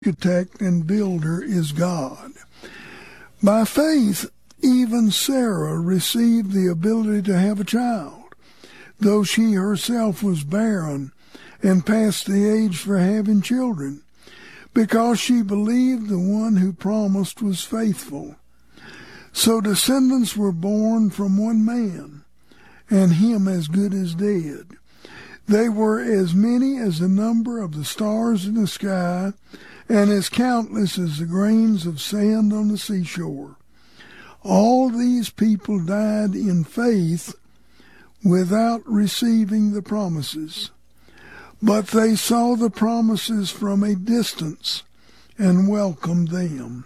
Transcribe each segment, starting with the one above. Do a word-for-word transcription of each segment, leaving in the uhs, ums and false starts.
architect and builder is God. By faith, even Sarah received the ability to have a child, though she herself was barren and past the age for having children, because she believed the one who promised was faithful. So descendants were born from one man, and him as good as dead. They were as many as the number of the stars in the sky, and as countless as the grains of sand on the seashore. All these people died in faith without receiving the promises. But they saw the promises from a distance and welcomed them.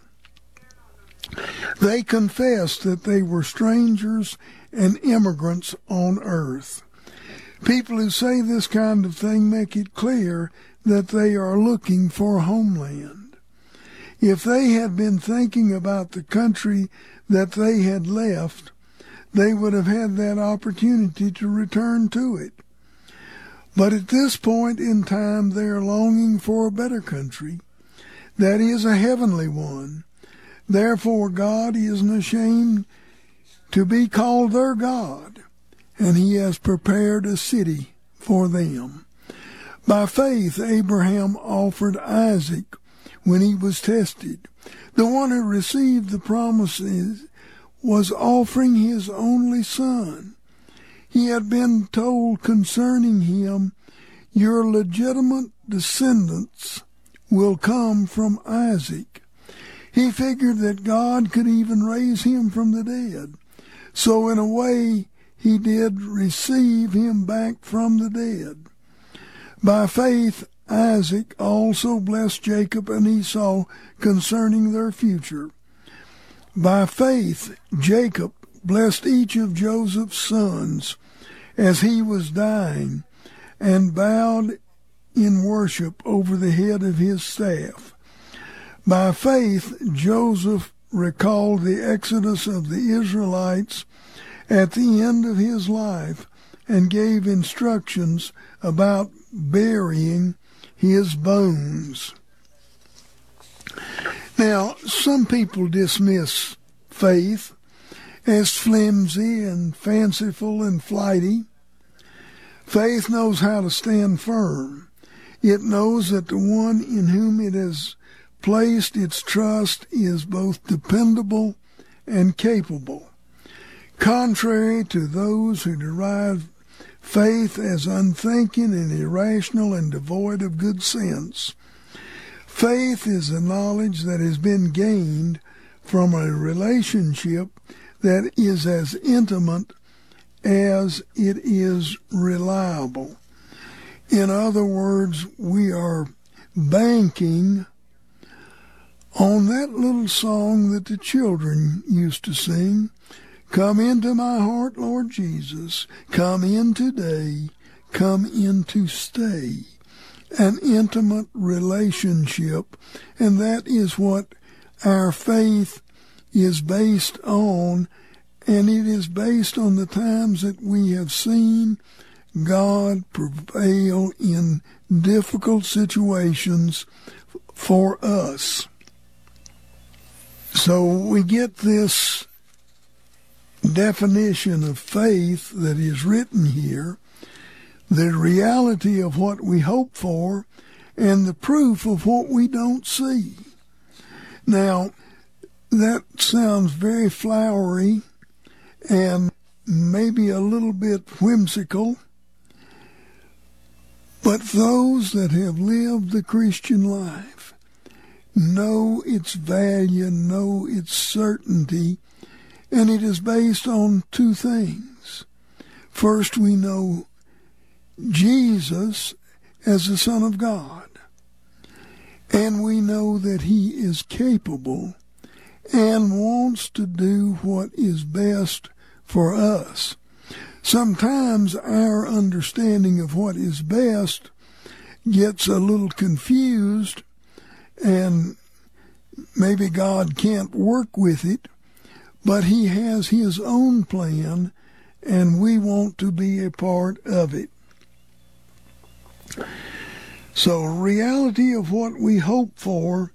They confessed that they were strangers and immigrants on earth. People who say this kind of thing make it clear that they are looking for a homeland. If they had been thinking about the country that they had left, they would have had that opportunity to return to it. But at this point in time, they are longing for a better country, that is, a heavenly one. Therefore, God isn't ashamed to be called their God, and he has prepared a city for them. By faith, Abraham offered Isaac when he was tested. The one who received the promises was offering his only son. He had been told concerning him, "Your legitimate descendants will come from Isaac." He figured that God could even raise him from the dead. So in a way, he did receive him back from the dead. By faith, Isaac also blessed Jacob and Esau concerning their future. By faith, Jacob blessed each of Joseph's sons as he was dying, and bowed in worship over the head of his staff. By faith, Joseph recalled the exodus of the Israelites at the end of his life and gave instructions about burying his bones. Now, some people dismiss faith as flimsy and fanciful and flighty. Faith knows how to stand firm. It knows that the one in whom it has placed its trust is both dependable and capable. Contrary to those who derive faith as unthinking and irrational and devoid of good sense, faith is a knowledge that has been gained from a relationship that is as intimate as it is reliable. In other words, we are banking on that little song that the children used to sing, "Come into my heart, Lord Jesus, come in today, come in to stay." An intimate relationship, and that is what our faith is based on, and it is based on the times that we have seen God prevail in difficult situations for us. So we get this definition of faith that is written here, the reality of what we hope for, and the proof of what we don't see. Now, that sounds very flowery and maybe a little bit whimsical, but those that have lived the Christian life know its value, know its certainty, and it is based on two things. First, we know Jesus as the Son of God, and we know that he is capable and wants to do what is best for us. Sometimes our understanding of what is best gets a little confused, and maybe God can't work with it, but he has his own plan, and we want to be a part of it. So reality of what we hope for